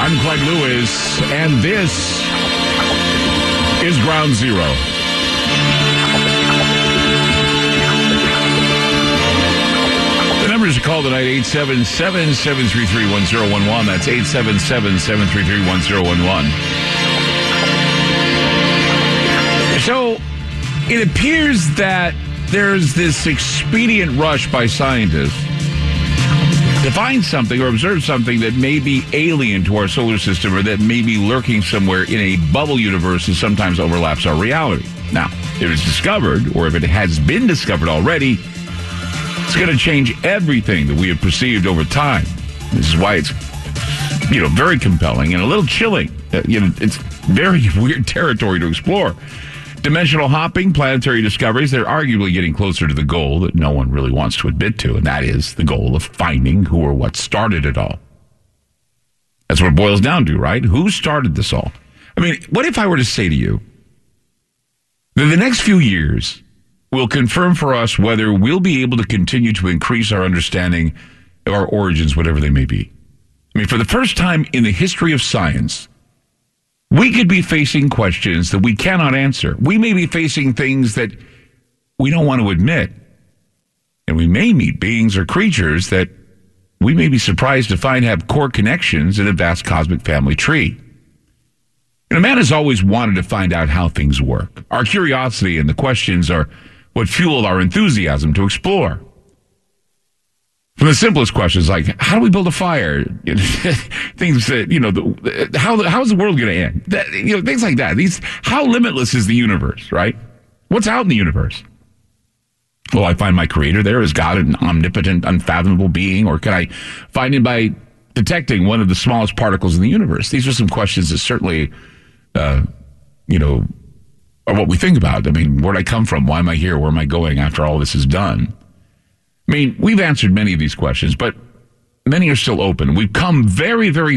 I'm Clyde Lewis, and this is Ground Zero. The numbers to call tonight, 877-733-1011. That's 877-733-1011. So, it appears that there's this expedient rush by scientists to find something or observe something that may be alien to our solar system or that may be lurking somewhere in a bubble universe that sometimes overlaps our reality. Now, if it's discovered, or if it has been discovered already, it's going to change everything that we have perceived over time. This is why it's, very compelling and a little chilling. It's very weird territory to explore. Dimensional hopping, planetary discoveries, they're arguably getting closer to the goal that no one really wants to admit to, and that is the goal of finding who or what started it all. That's what it boils down to, right? Who started this all? I mean, what if I were to say to you that the next few years will confirm for us whether we'll be able to continue to increase our understanding of our origins, whatever they may be? I mean, for the first time in the history of science, we could be facing questions that we cannot answer. We may be facing things that we don't want to admit. And we may meet beings or creatures that we may be surprised to find have core connections in a vast cosmic family tree. Man has always wanted to find out how things work. Our curiosity and the questions are what fuel our enthusiasm to explore. From the simplest questions like, how do we build a fire? Things that, how is the world going to end? Things like that. How limitless is the universe, right? What's out in the universe? Will I find my creator there? Is God an omnipotent, unfathomable being? Or can I find him by detecting one of the smallest particles in the universe? These are some questions that certainly, are what we think about. I mean, where'd I come from? Why am I here? Where am I going after all this is done? I mean, we've answered many of these questions, but many are still open. We've come very, very